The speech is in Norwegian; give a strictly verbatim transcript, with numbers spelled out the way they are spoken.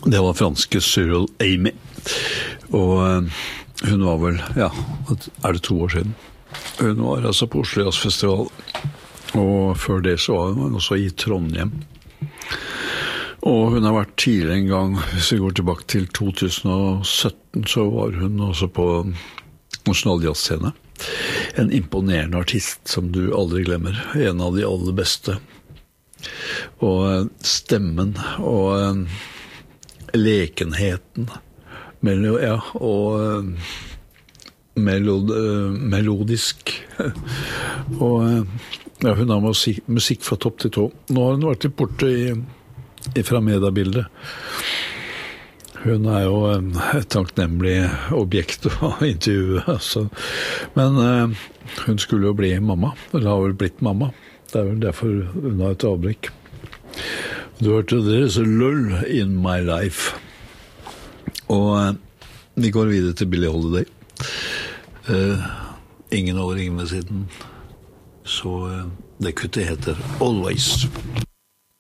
Det var franske Cyril Amy. Og uh, hun var vel, ja, er det to år siden? Hun var altså på Oslo Jazzfestival. Og før det så var hun også i Trondheim. Og hun har vært tidligere en gang, hvis vi går tilbake til to tusen og sytten, så var hun også på Nasjonal Jazzscene. En imponerende artist som du aldri glemmer. En av de aller beste. Og stemmen og lekenheten melo, ja, og melod, melodisk og ja, hun har musik, musikk fra topp til tå. Nå har hun vært i borte i, i fra mediebildet. Hun er jo et takknemlig objekt å intervjue, altså. Men uh, hun skulle jo bli mamma, eller har vel blitt mamma. Det er vel derfor hun har et avbrekk. Du hørte There's a lull in my life. Og uh, vi går videre til Billie Holiday. Uh, ingen over ingen ved siden. Så uh, det kuttet heter Always.